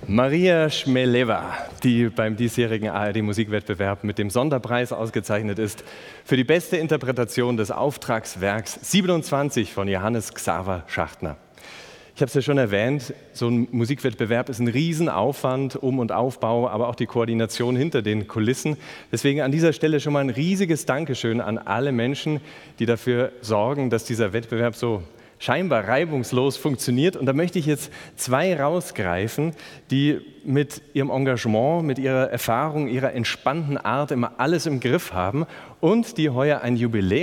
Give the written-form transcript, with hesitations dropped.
Maria Chmelewa, die beim diesjährigen ARD-Musikwettbewerb mit dem Sonderpreis ausgezeichnet ist für die beste Interpretation des Auftragswerks 27 von Johannes Xaver Schachtner. Ich habe es ja schon erwähnt, so ein Musikwettbewerb ist ein Riesenaufwand, Um- und Aufbau, aber auch die Koordination hinter den Kulissen. Deswegen an dieser Stelle schon mal ein riesiges Dankeschön an alle Menschen, die dafür sorgen, dass dieser Wettbewerb so scheinbar reibungslos funktioniert. Und da möchte ich jetzt zwei rausgreifen, die mit ihrem Engagement, mit ihrer Erfahrung, ihrer entspannten Art immer alles im Griff haben und die heuer ein Jubiläum